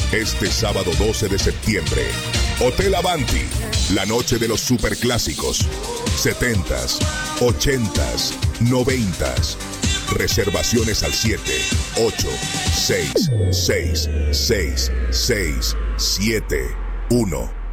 Este sábado 12 de septiembre, Hotel Avanti, la noche de los superclásicos, 70s, 80s, 90s. Reservaciones al 786666671.